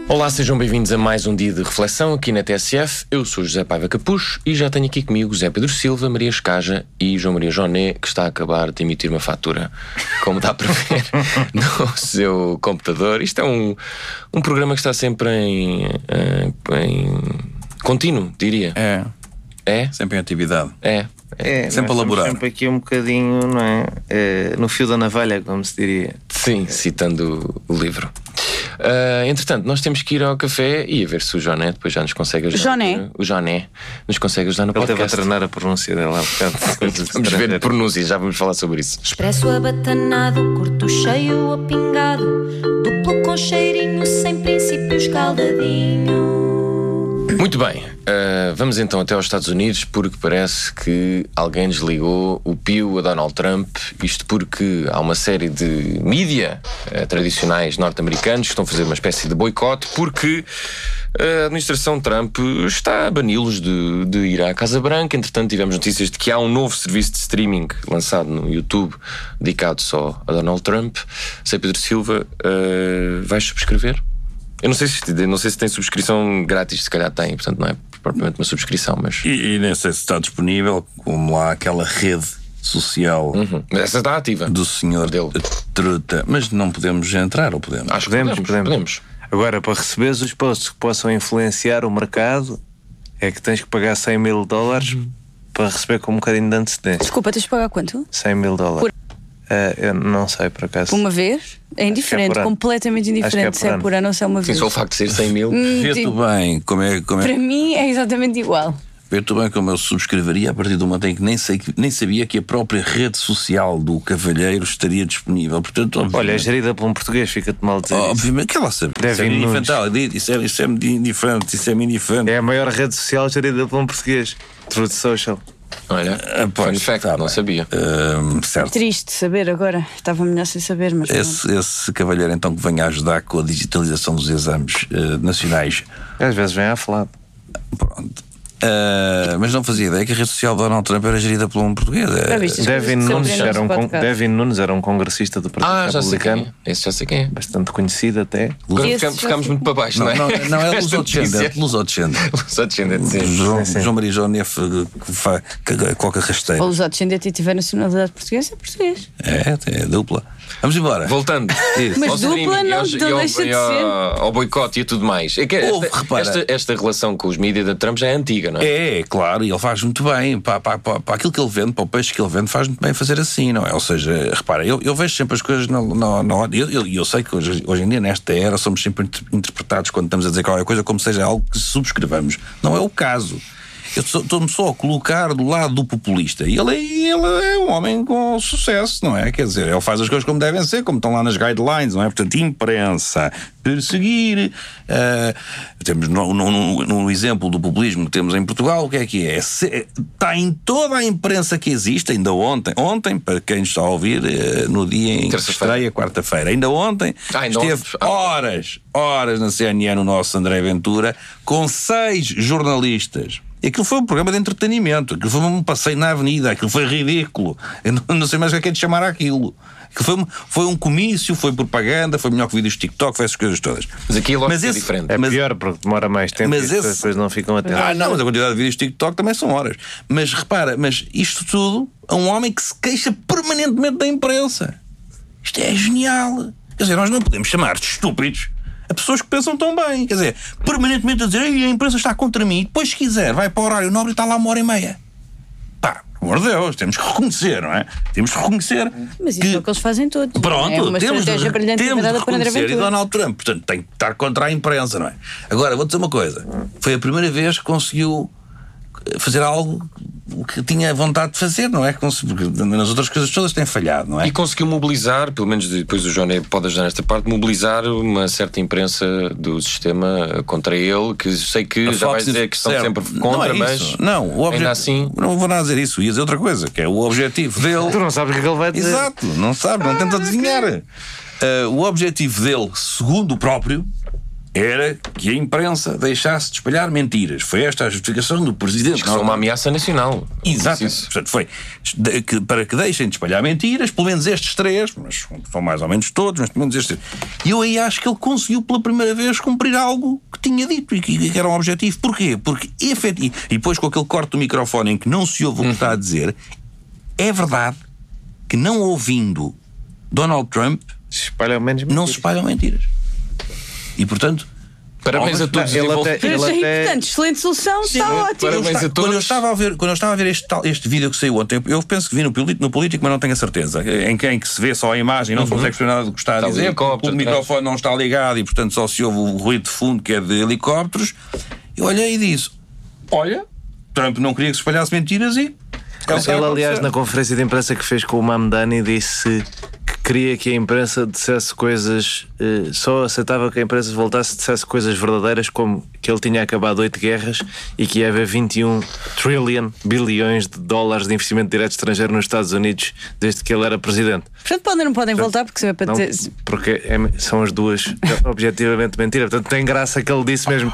Olá, sejam bem-vindos a mais um dia de reflexão aqui na TSF. Eu sou José Paiva Capucho e já tenho aqui comigo José Pedro Silva, Maria Escaja e João Maria Joné, que está a acabar de emitir uma fatura, como dá para ver no seu computador. Isto é um programa que está sempre em contínuo, diria. É? Sempre em atividade. Sempre a elaborar. Sempre aqui um bocadinho, não é? No fio da navalha, como se diria. Sim, citando o livro. Entretanto, nós temos que ir ao café e a ver se o Joné depois já nos consegue ajudar. O Joné nos consegue ajudar no Ele podcast. teve a treinar a pronúncia dela. Vamos ver a pronúncia, já vamos falar sobre isso. Expresso abatanado, curto cheio ou pingado, duplo com cheirinho, sem princípio escaldadinho. Muito bem, vamos então até aos Estados Unidos, porque parece que alguém desligou o pio a Donald Trump. Isto porque há uma série de mídia tradicionais norte-americanos que estão a fazer uma espécie de boicote, porque a administração Trump está a bani-los de ir à Casa Branca. Entretanto, tivemos notícias de que há um novo serviço de streaming lançado no YouTube dedicado só a Donald Trump. Sei, Pedro Silva, vais subscrever? Eu não sei se tem subscrição grátis, se calhar tem, portanto não é propriamente uma subscrição, mas... E nem sei se está disponível, como lá aquela rede social Essa está ativa do senhor dele. Truta. Mas não podemos entrar, ou podemos? Acho que podemos. Agora, para receberes os posts que possam influenciar o mercado, é que tens que pagar $100.000 para receber com um bocadinho de antecedência. Desculpa, tens de pagar quanto? $100.000. Eu não sei, por acaso. Uma vez? É indiferente, completamente indiferente. Se é por ano ou se é uma vez. Sim, só o facto de ser 100 mil. Vê-te bem como é. Para mim é exatamente igual. Vê-te bem como eu subscreveria a partir do momento em que nem sabia que a própria rede social do cavalheiro estaria disponível. Portanto, olha, é gerida por um português, fica-te mal dizer. Obviamente que ela sabe. Isso é indiferente. É a maior rede social gerida por um português. Truth Social. Olha, fun fact, não sabia. Certo. Triste saber agora. Estava melhor sem saber, mas esse cavalheiro então que venha ajudar com a digitalização dos exames nacionais. Às vezes vem à falada. Pronto. Mas não fazia ideia que a rede social de Donald Trump era gerida por um português. Devin Nunes era um congressista do Partido Republicano. Já sei quem é. Esse já sei quem é. Bastante conhecido até. Agora ficámos muito para baixo, não é? Não é lusodescendente. Lusodescendente, sim. João Maria Joné coloca rasteira. ou lusodescendente e tiver nacionalidade portuguesa, é português. É dupla. Vamos embora. Voltando. Mas dupla não deixa de ser. Ao boicote e tudo mais. É que esta relação com os mídias da Trump já é antiga, não é? É, claro, e ele faz muito bem. Para aquilo que ele vende, para o peixe que ele vende, faz muito bem fazer assim, não é? Ou seja, repara, eu vejo sempre as coisas na hora. Eu sei que hoje em dia, nesta era, somos sempre interpretados quando estamos a dizer qualquer coisa como seja algo que subscrevamos. Não é o caso. Eu estou-me só a colocar do lado do populista. E ele é um homem com sucesso, não é? Quer dizer, ele faz as coisas como devem ser, como estão lá nas guidelines, não é? Portanto, imprensa, perseguir. Temos no exemplo do populismo que temos em Portugal, o que é? Está em toda a imprensa que existe, ainda ontem, para quem está a ouvir, no dia em que estreia, quarta-feira, ainda ontem, esteve horas na CNN o nosso André Ventura, com 6 jornalistas. E aquilo foi um programa de entretenimento, aquilo foi um passeio na avenida, aquilo foi ridículo. Eu não sei mais o que é de chamar aquilo. Foi um comício, foi propaganda, foi melhor que vídeos TikTok, foi essas coisas todas. Mas aqui é diferente. É pior porque demora mais tempo e as pessoas não ficam atentas. Mas a quantidade de vídeos TikTok também são horas. Mas repara, isto tudo a um homem que se queixa permanentemente da imprensa. Isto é genial. Quer dizer, nós não podemos chamar de estúpidos a pessoas que pensam tão bem. Quer dizer, permanentemente a dizer a imprensa está contra mim, e depois, se quiser, vai para o horário nobre e está lá 1h30. Pá, pelo amor de Deus, temos que reconhecer, não é? Temos que reconhecer. Mas isso é o que eles fazem todos. Pronto, é uma estratégia brilhante temos de para André reconhecer. E Ventura. Donald Trump, portanto, tem que estar contra a imprensa, não é? Agora, vou dizer uma coisa. Foi a primeira vez que conseguiu fazer algo que tinha vontade de fazer, não é? Porque nas outras coisas todas tem falhado, não é? E conseguiu mobilizar, pelo menos depois o Joné pode ajudar nesta parte, mobilizar uma certa imprensa do sistema contra ele, que sei que já vai dizer que estão sempre contra, mas ainda assim... Não vou nada dizer isso, ia dizer outra coisa, que é o objetivo dele... Tu não sabes o que ele vai dizer. Exato, não tenta adivinhar. O objetivo dele, segundo o próprio, era que a imprensa deixasse de espalhar mentiras. Foi esta a justificação do Presidente. Que são uma ameaça nacional. Exato. Portanto, foi para que deixem de espalhar mentiras, pelo menos estes 3, mas são mais ou menos todos, mas pelo menos estes 3. E eu aí acho que ele conseguiu pela primeira vez cumprir algo que tinha dito e que era um objetivo. Porquê? Porque, efetivamente, e depois com aquele corte do microfone em que não se ouve o que está a dizer, é verdade que não ouvindo Donald Trump não se espalham mentiras. E, portanto, parabéns a todos. Portanto, excelente solução, está ótimo. Parabéns a todos. Quando eu estava a ver este vídeo que saiu ontem, eu penso que vi no Político, mas não tenho a certeza, em que se vê só a imagem e não se consegue perceber nada do que está a dizer, o microfone não está ligado e, portanto, só se ouve o ruído de fundo, que é de helicópteros. Eu olhei e disse: olha, Trump não queria que se espalhasse mentiras e... Ele, aliás, na conferência de imprensa que fez com o Mamdani, disse que queria que a imprensa dissesse coisas, só aceitava que a imprensa voltasse e dissesse coisas verdadeiras, como que ele tinha acabado 8 guerras e que ia haver 21 bilhões de dólares de investimento direto estrangeiro nos Estados Unidos desde que ele era presidente. Portanto, não podem voltar porque se é para ter... Porque são as duas objetivamente mentira. Portanto, tem graça que ele disse mesmo.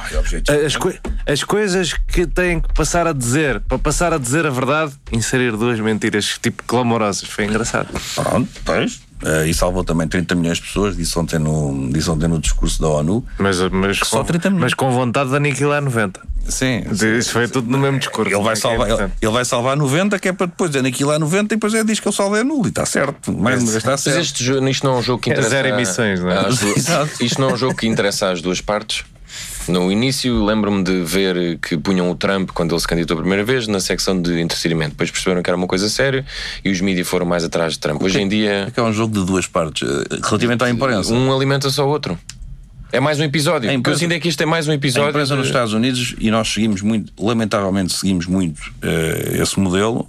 As coisas que têm que passar a dizer, para passar a dizer a verdade, inserir 2 mentiras tipo clamorosas. Foi engraçado. Pronto, pois. E salvou também 30 milhões de pessoas, disse ontem no discurso da ONU. Mas só 30 milhões. Mas com vontade de aniquilar 90. Sim. Isso foi tudo no mesmo discurso. Ele vai salvar 90, que é para depois aniquilar 90 e depois diz que ele salva é nulo. E está certo. Mas está certo. Mas isto não é um jogo que interessa. Zero emissões, não é? Isto não é um jogo que interessa às duas partes. No início, lembro-me de ver que punham o Trump, quando ele se candidatou a primeira vez, na secção de entretenimento. Depois perceberam que era uma coisa séria e os mídias foram mais atrás de Trump. Hoje em dia... É um jogo de duas partes, relativamente à imprensa. Um alimenta só o outro. É mais um episódio. O que eu sinto é que isto é mais um episódio. A imprensa nos Estados Unidos, e nós seguimos muito, lamentavelmente seguimos muito esse modelo,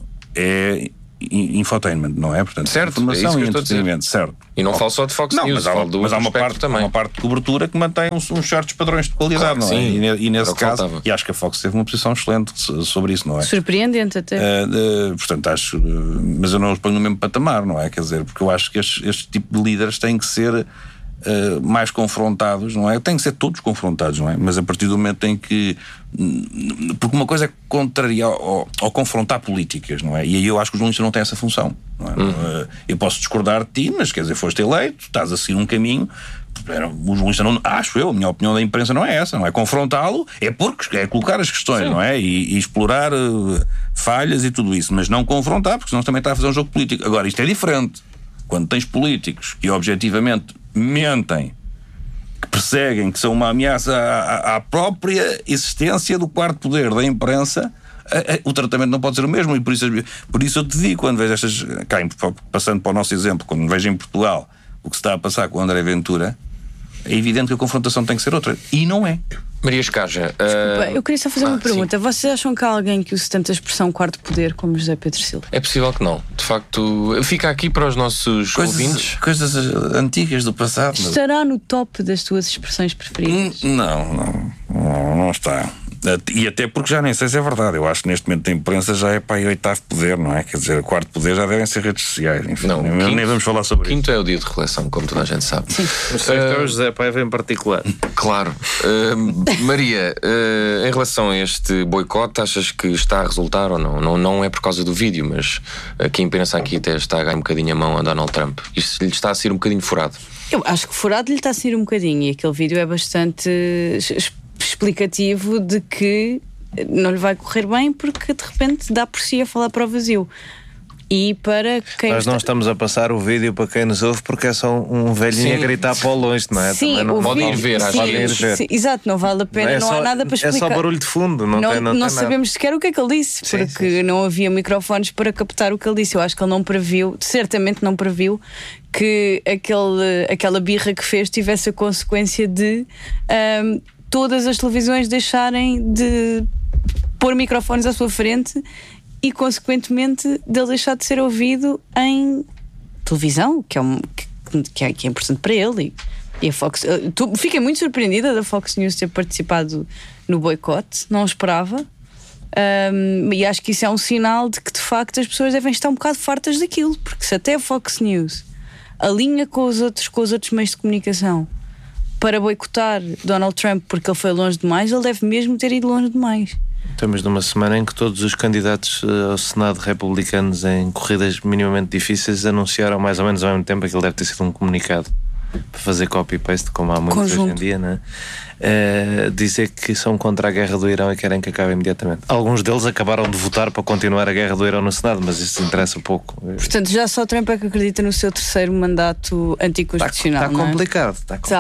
é infotainment, não é? Portanto, certo, informação e entretenimento, certo. E não falo só de Fox News, mas há uma parte de cobertura que mantém uns certos padrões de qualidade, não é? Sim, e nesse caso, e acho que a Fox teve uma posição excelente sobre isso, não é? Surpreendente até. Portanto, acho, mas eu não os ponho no mesmo patamar, não é? Quer dizer, porque eu acho que este tipo de líderes têm que ser mais confrontados, não é? Têm que ser todos confrontados, não é? Mas a partir do momento em que... Porque uma coisa é contrariar ao confrontar políticas, não é? E aí eu acho que os jornalistas não têm essa função, não é? Eu posso discordar de ti, mas quer dizer, foste eleito, estás a seguir um caminho. Os jornalistas não... Acho eu, a minha opinião da imprensa não é essa, não é? Confrontá-lo é colocar as questões, sim, não é? E explorar falhas e tudo isso, mas não confrontar, porque senão também está a fazer um jogo político. Agora, isto é diferente. Quando tens políticos que objetivamente mentem, que perseguem, que são uma ameaça à própria existência do quarto poder da imprensa, o tratamento não pode ser o mesmo. E por isso eu te digo, quando vejo estas... Passando para o nosso exemplo, quando vejo em Portugal o que se está a passar com o André Ventura, é evidente que a confrontação tem que ser outra. E não é. Maria Escaja... Desculpa, eu queria só fazer uma pergunta. Sim. Vocês acham que há alguém que use tanto a expressão quarto poder como José Pedro Silva? É possível que não. De facto, fica aqui para os nossos ouvintes. Coisas antigas do passado. Estará no top das tuas expressões preferidas? Não está. E até porque já nem sei se é verdade. Eu acho que neste momento a imprensa já é para o 8º poder, não é? Quer dizer, o 4º poder já devem ser redes sociais. Enfim, não, nem vamos falar sobre isso. Quinto é o dia de reflexão, como toda a gente sabe. Sim. É o José Paiva em particular. Claro. Maria, em relação a este boicote, achas que está a resultar ou não? Não é por causa do vídeo, mas quem pensa aqui até está a ganhar um bocadinho a mão a Donald Trump. Isto lhe está a ser um bocadinho furado. Eu acho que furado lhe está a ser um bocadinho, e aquele vídeo é bastante explicativo de que não lhe vai correr bem porque de repente dá por si a falar para o vazio. E para quem nós não estamos a passar o vídeo para quem nos ouve porque é só um velhinho, sim, a gritar para o longe, não é? Sim, não podem ir ver, às vezes. Sim, exato, não vale a pena, não há nada para explicar. É só barulho de fundo, não sabemos sequer o que é que ele disse, porque não havia microfones para captar o que ele disse. Eu acho que ele não previu, certamente não previu, que aquela birra que fez tivesse a consequência de todas as televisões deixarem de pôr microfones à sua frente e, consequentemente, dele deixar de ser ouvido em televisão, que é importante para ele. E a Fox... Fiquei muito surpreendida da Fox News ter participado no boicote, não esperava. E acho que isso é um sinal de que, de facto, as pessoas devem estar um bocado fartas daquilo, porque se até a Fox News alinha com os outros meios de comunicação para boicotar Donald Trump porque ele foi longe demais, ele deve mesmo ter ido longe demais. Estamos numa semana em que todos os candidatos ao Senado republicanos em corridas minimamente difíceis anunciaram mais ou menos ao mesmo tempo. Aquilo deve ter sido um comunicado para fazer copy-paste, como há muitos hoje em dia, né? Dizer que são contra a guerra do Irão e querem que acabe imediatamente. Alguns deles acabaram de votar para continuar a guerra do Irão no Senado, mas isso interessa pouco. Portanto, já só Trump é que acredita no seu terceiro mandato anticonstitucional. Está complicado.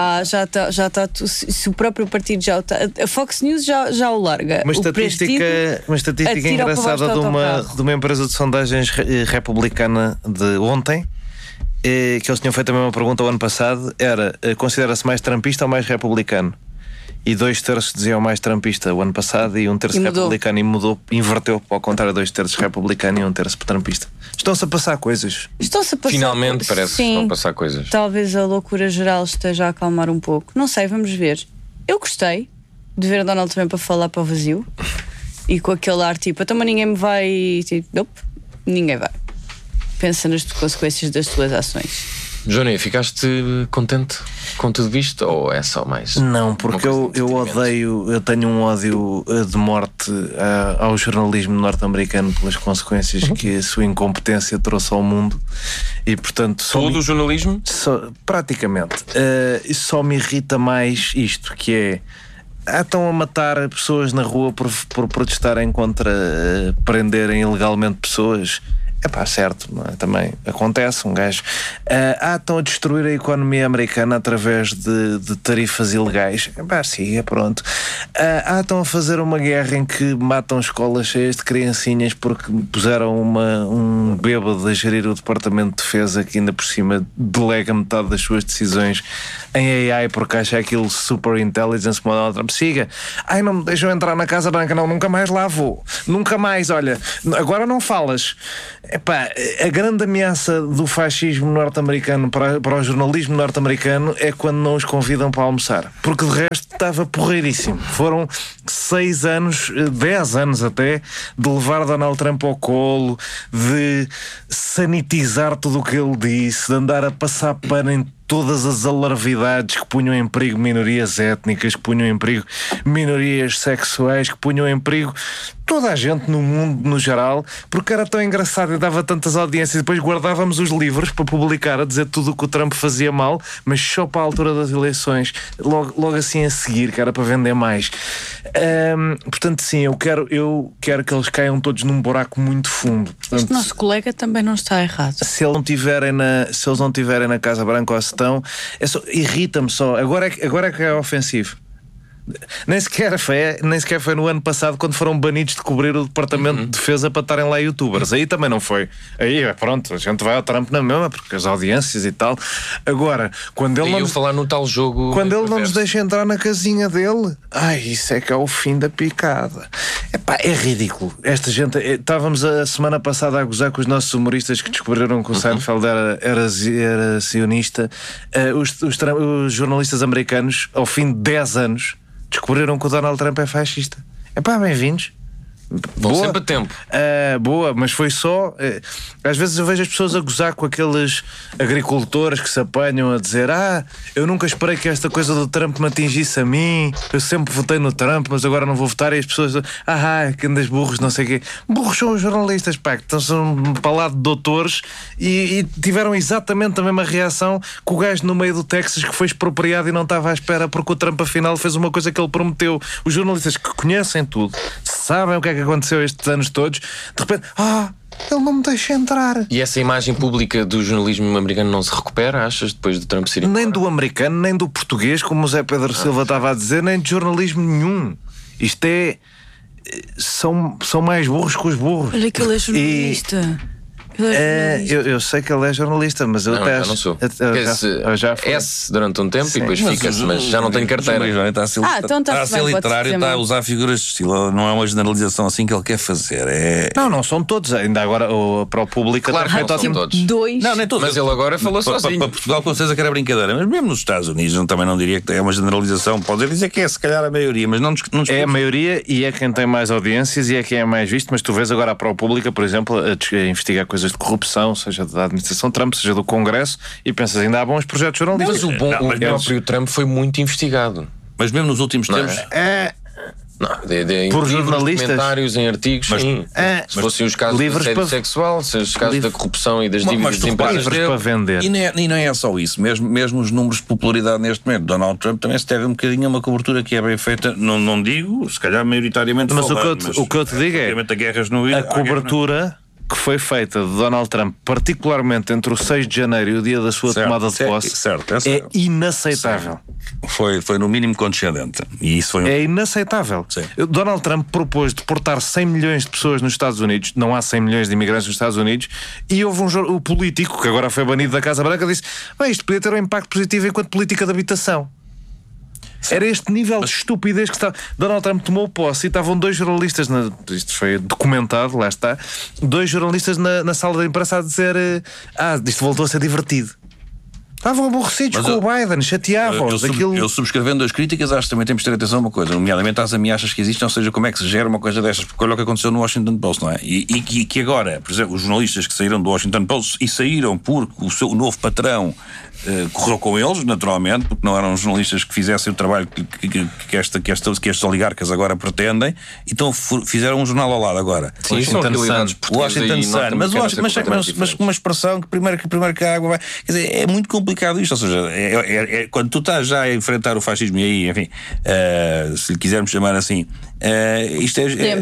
Já está. Se o próprio partido já o está. A Fox News já o larga. Uma estatística engraçada de uma empresa de sondagens republicana de ontem, que eles tinham feito a mesma pergunta o ano passado, era: considera-se mais trumpista ou mais republicano? E 2/3 diziam mais trumpista o ano passado e 1/3 republicano, e inverteu para o contrário, 2/3 republicano e 1/3 trumpista. Estão-se a passar coisas. Finalmente parece que estão a passar coisas. Talvez a loucura geral esteja a acalmar um pouco. Não sei, vamos ver. Eu gostei de ver Donald Trump a falar para o vazio e com aquele ar tipo, então ninguém me vai. Tipo, nope, ninguém vai. Pensa nas consequências das tuas ações. Johnny, ficaste contente com tudo isto ou é só mais? Não, porque eu tenho um ódio de morte ao jornalismo norte-americano pelas consequências que a sua incompetência trouxe ao mundo e, portanto, todo o jornalismo? Praticamente. Só me irrita mais isto, que é: estão a matar pessoas na rua por protestarem contra prenderem ilegalmente pessoas. Certo, não é? Também acontece, um gajo. Estão a destruir a economia americana através de tarifas ilegais. Sim, pronto. Estão a fazer uma guerra em que matam escolas cheias de criancinhas porque puseram um bêbado a gerir o Departamento de Defesa, que ainda por cima delega metade das suas decisões em AI porque acha aquilo super intelligence model Trump. Siga. Não me deixam entrar na Casa Branca, não, nunca mais lá vou. Nunca mais, olha, agora não falas. A grande ameaça do fascismo norte-americano para o jornalismo norte-americano é quando não os convidam para almoçar, porque de resto estava porreiríssimo. Foram 6 anos, 10 anos até, de levar Donald Trump ao colo, de sanitizar tudo o que ele disse, de andar a passar pano em todas as alarvidades que punham em perigo minorias étnicas, que punham em perigo minorias sexuais, que punham em perigo toda a gente no mundo no geral, porque era tão engraçado e dava tantas audiências. E depois guardávamos os livros para publicar a dizer tudo o que o Trump fazia mal, mas só para a altura das eleições, logo assim a seguir, que era para vender mais. Portanto, sim, eu quero que eles caiam todos num buraco muito fundo. Portanto, este nosso colega também não está errado. Se eles não tiverem na Casa Branca ou se estão, irrita-me só. Agora é que é ofensivo. Nem sequer foi no ano passado, quando foram banidos de cobrir o Departamento de Defesa para estarem lá youtubers. Aí também não foi. Aí pronto, a gente vai ao Trump na mesma, porque as audiências e tal. Agora, quando ele não falar no tal jogo, quando ele não nos deixa entrar na casinha dele, isso é que é o fim da picada. É ridículo. Esta gente, estávamos a semana passada a gozar com os nossos humoristas que descobriram que o Seinfeld era sionista. Os jornalistas americanos, ao fim de 10 anos, descobriram que o Donald Trump é fascista. Bem-vindos. Vão sempre a tempo. Boa, mas foi só. Às vezes eu vejo as pessoas a gozar com aqueles agricultores que se apanham a dizer: eu nunca esperei que esta coisa do Trump me atingisse a mim, eu sempre votei no Trump, mas agora não vou votar. E as pessoas: que andas burros, não sei o quê. Burros são os jornalistas, que estão para lá de doutores e tiveram exatamente a mesma reação que o gajo no meio do Texas que foi expropriado e não estava à espera porque o Trump afinal fez uma coisa que ele prometeu. Os jornalistas que conhecem tudo, sabem o que é que aconteceu estes anos todos, de repente, ele não me deixa entrar. E essa imagem pública do jornalismo americano não se recupera, achas, depois de Trump ser nem do americano, nem do português, como o Zé Pedro Silva estava a dizer, nem de jornalismo nenhum. Isto são mais burros que os burros. Olha que ele é jornalista. Eu sei que ele é jornalista, mas eu até não sou. Já durante um tempo. Sim. E depois fica-se, mas já não tenho carteira. Está a ser literário, está a usar figuras de estilo. Não é uma generalização assim que ele quer fazer. Não são todos. Ainda agora para o público, claro, não são todos. Dois. Não, nem todos. Mas ele agora falou sozinho. Para Portugal, com certeza que era brincadeira. Mas mesmo nos Estados Unidos, também não diria que é uma generalização. Pode dizer que se calhar a maioria, mas não é a maioria e é quem tem mais audiências e é quem é mais visto. Mas tu vês agora para o público, por exemplo, a investigar coisas coisas de corrupção, seja da administração Trump, seja do Congresso, e pensas, ainda há bons projetos jornalistas. Mas o próprio Trump foi muito investigado. Mas mesmo nos últimos tempos... Por jornalistas, comentários em artigos, sim. Se fossem os casos de assédio sexual, se os casos da corrupção e das dívidas de empresas para vender. E não é só isso, mesmo os números de popularidade neste momento, Donald Trump também se deve um bocadinho a uma cobertura que é bem feita, não digo, se calhar maioritariamente mas o que eu te digo é a cobertura que foi feita de Donald Trump, particularmente entre o 6 de janeiro e o dia da sua tomada de posse, é inaceitável. Foi no mínimo condescendente. E isso foi É inaceitável. Sim. Donald Trump propôs deportar 100 milhões de pessoas nos Estados Unidos, não há 100 milhões de imigrantes nos Estados Unidos, e houve um político, que agora foi banido da Casa Branca, disse: bem, isto podia ter um impacto positivo enquanto política de habitação. Era este nível de estupidez que estava. Donald Trump tomou posse e estavam 2 jornalistas, isto foi documentado, lá está, 2 jornalistas na sala de imprensa a dizer: isto voltou a ser divertido. Estavam aborrecidos com o Biden, chateavam-os. Eu subscrevendo as críticas, acho que também temos de ter atenção a uma coisa, nomeadamente às ameaças que existem, ou seja, como é que se gera uma coisa destas, porque olha o que aconteceu no Washington Post, não é? E que agora, por exemplo, os jornalistas que saíram do Washington Post e saíram porque o novo patrão correu com eles, naturalmente, porque não eram jornalistas que fizessem o trabalho que estes oligarcas agora pretendem, então fizeram um jornal ao lado agora. Sim, são realidades portuguesas. Washington Sun, mas com uma expressão que primeiro que a água vai. Quer dizer, é muito complicado isto, ou seja, quando tu estás já a enfrentar o fascismo, e aí, enfim, se lhe quisermos chamar assim, isto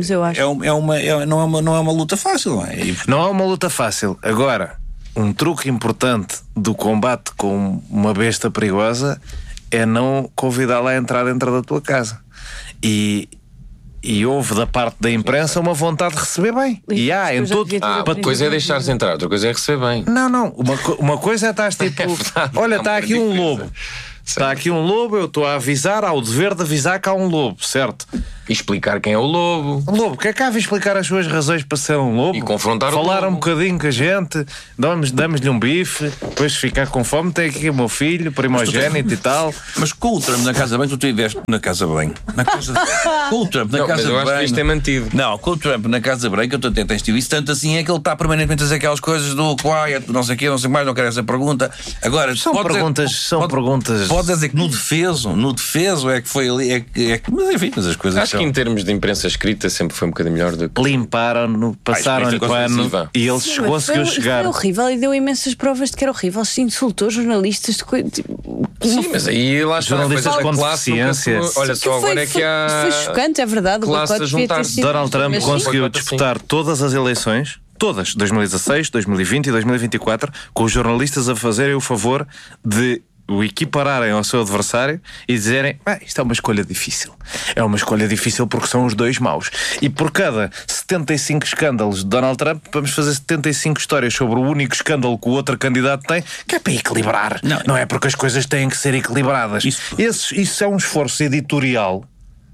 não é uma luta fácil, não é? Não é uma luta fácil. Agora, um truque importante do combate com uma besta perigosa é não convidá-la a entrar dentro da tua casa. E houve da parte da imprensa uma vontade de receber bem. E há em todo. Uma coisa é deixar-se entrar, outra coisa é receber bem. Não. Uma coisa é estar tipo: olha, está aqui um lobo. Está aqui um lobo, eu estou a avisar, há o dever de avisar que há um lobo, certo? E explicar quem é o lobo. O lobo, quer cá explicar as suas razões para ser um lobo? E confrontar falar o lobo. Um bocadinho com a gente, damos-lhe um bife, depois ficar com fome, tem aqui o meu filho, primogénito e tal. Mas com o Trump na Casa Bem, tu estiveste na Casa Bem. Com o Trump na Casa Bem. Eu acho que isto é mantido. Não, com o Trump na Casa Branca, tu até tens tido isso, tanto assim é que ele está permanentemente a dizer aquelas coisas do quiet, não sei o quê, não sei mais, não quero essa pergunta. Agora, são perguntas. Pode dizer que no defeso é que foi ali, mas enfim, mas as coisas acho que em termos de imprensa escrita sempre foi um bocadinho melhor do que... Limparam-no, passaram-lhe pano e ele conseguiu chegar. Foi horrível e deu imensas provas de que era horrível. Se insultou jornalistas Sim, mas aí lá está jornalistas com deficiência. Olha só, agora é que há... Foi chocante, é verdade. Classe a juntar-se. Donald Trump conseguiu disputar todas as eleições, todas, 2016, 2020 e 2024, com os jornalistas a fazerem o favor de o equipararem ao seu adversário e dizerem: isto é uma escolha difícil. É uma escolha difícil porque são os dois maus. E por cada 75 escândalos de Donald Trump, vamos fazer 75 histórias sobre o único escândalo que o outro candidato tem, que é para equilibrar. Não é porque as coisas têm que ser equilibradas. Isso é um esforço editorial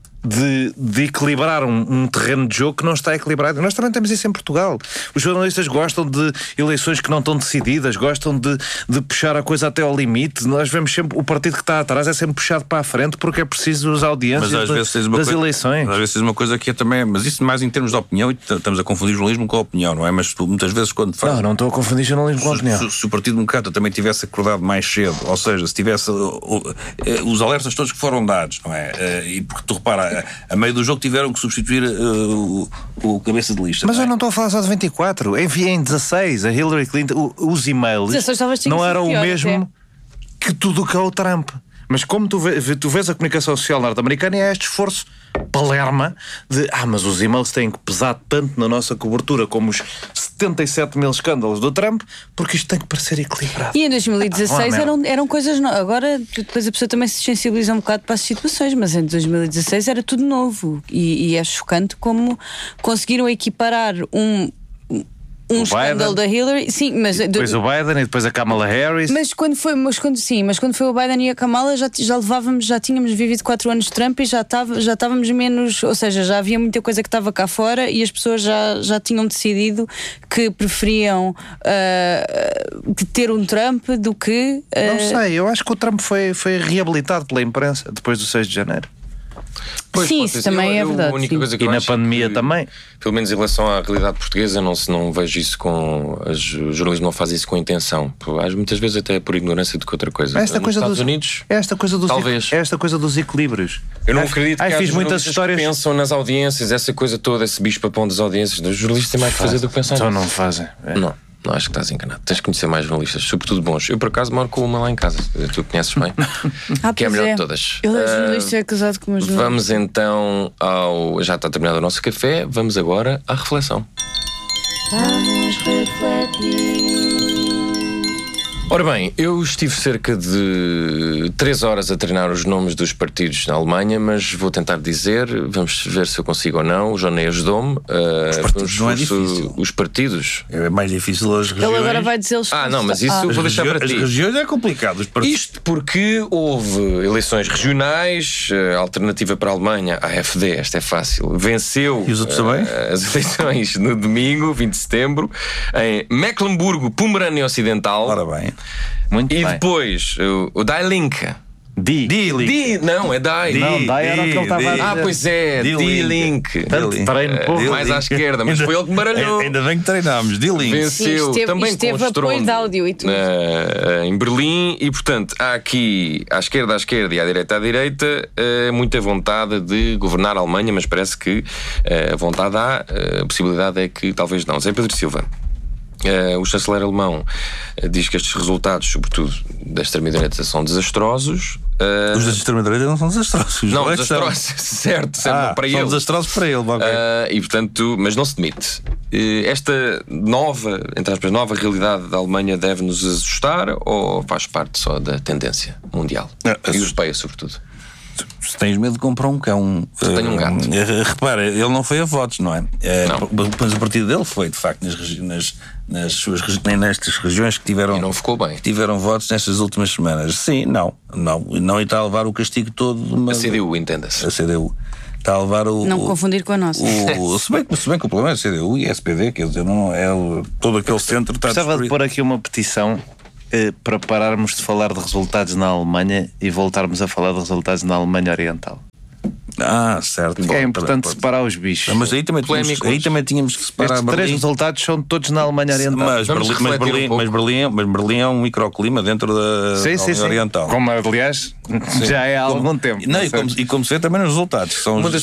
de equilibrar um terreno de jogo que não está equilibrado. Nós também temos isso em Portugal. Os jornalistas gostam de eleições que não estão decididas, gostam de puxar a coisa até ao limite. Nós vemos sempre o partido que está atrás é sempre puxado para a frente porque é preciso as audiências das eleições. Às vezes tens uma coisa que é também, mas isso mais em termos de opinião, e estamos a confundir jornalismo com a opinião, não é? Mas tu, muitas vezes quando faz... Não estou a confundir jornalismo com a opinião. Se o Partido Democrata também tivesse acordado mais cedo, ou seja, se tivesse os alertas todos que foram dados, não é? E porque tu repara, a meio do jogo tiveram que substituir o cabeça de lista. Mas eu não estou a falar só de 24. Enviei em 16 a Hillary Clinton os e-mails não eram o mesmo que tudo o que é o Trump. Mas como tu vês a comunicação social norte-americana, é este esforço palerma de mas os e-mails têm que pesar tanto na nossa cobertura como os 77 mil escândalos do Trump, porque isto tem que parecer equilibrado. E em 2016 eram coisas novas. Agora depois a pessoa também se sensibiliza um bocado para as situações, mas em 2016 era tudo novo e é chocante como conseguiram equiparar um escândalo da Hillary, sim, mas depois o Biden e depois a Kamala Harris. Mas quando foi o Biden e a Kamala já tínhamos vivido 4 anos de Trump e já estávamos menos, ou seja, já havia muita coisa que estava cá fora e as pessoas já tinham decidido que preferiam ter um Trump do que não sei, eu acho que o Trump foi reabilitado pela imprensa depois do 6 de janeiro. Pois, Sim, pode isso ser. também é A verdade, única sim. coisa que E eu na acho pandemia que, também. pelo menos em relação à realidade portuguesa, não vejo isso com. O jornalismo não faz isso com intenção. Muitas vezes até por ignorância do que outra coisa. Esta Nos coisa Estados dos, Unidos. talvez. Esta coisa dos equilíbrios. Eu não acredito que fiz haja muitas jornalistas histórias. que pensam nas audiências, essa coisa toda, esse bicho-papão das audiências. Os jornalistas têm mais que fazer do que pensar. Então nisso. não fazem. Não, acho que estás enganado. Tens que conhecer mais jornalistas, sobretudo bons. Eu, por acaso, moro com uma lá em casa. Tu conheces bem. Que é a pois melhor de todas. Ele é jornalista, é casado com uma jornalista. Vamos então ao. Já está terminado o nosso café. Vamos agora à reflexão. Vamos refletir. Ora bem, eu estive cerca de 3 horas a treinar os nomes dos partidos na Alemanha, mas vou tentar dizer, vamos ver se eu consigo ou não. O Johnny ajudou-me. partidos não é difícil. Os partidos. É mais difícil as regiões. Ele agora vai dizer-los. Não, mas isso eu vou deixar para As ti. regiões é complicado. Os partidos. Isto porque houve eleições regionais, a alternativa para a Alemanha, a AfD, esta é fácil, venceu E os outros também? as eleições no domingo, 20 de setembro, em Mecklenburgo-Pomerânia Ocidental. Ora bem. Muito E bem. depois o Die Linke. Não, é Die. Não, Die era o que ele estava a dizer. Pois é, Die Die Linke. Tanto treino pouco. Mais à esquerda, mas foi ele que baralhou. Ainda bem que treinámos. D-Link. Venceu Sim, também esteve com apoio estrondo de áudio e tudo. em Berlim, e portanto há aqui à esquerda e à direita muita vontade de governar a Alemanha, mas parece que a vontade há, a possibilidade é que talvez não. Zé Pedro Silva, o chanceler alemão, diz que estes resultados, sobretudo da extrema-direita, são desastrosos. Os da extrema-direita não são desastrosos. Não, é que são. desastrosos, certo, não, para são ele. desastrosos para ele. Ok. E portanto, mas não se demite. Esta nova, entre aspas, nova realidade da Alemanha deve nos assustar ou faz parte só da tendência mundial? E europeia, sobretudo. Se tens medo de comprar um cão. Tenho um gato. Repara, ele não foi a votos, não é? Não. Mas o partido dele foi, de facto, nestas regiões que tiveram. E não ficou bem. Que tiveram votos nestas últimas semanas. Sim, não está a levar o castigo todo de uma. A CDU, entenda-se. A CDU. Está a levar o. Não confundir com a nossa. Se bem que o problema é a CDU e a SPD, quer dizer, não é todo aquele centro está Gostava de destruído. pôr aqui uma petição para pararmos de falar de resultados na Alemanha e voltarmos a falar de resultados na Alemanha Oriental. Certo. É importante Pode. separar os bichos. Mas aí também tínhamos que separar Estes três Berlim. resultados são todos na Alemanha Oriental. Mas Berlim é um microclima dentro da Alemanha Oriental. Como aliás já é há algum tempo. Não, e como se vê também nos resultados. São Uma das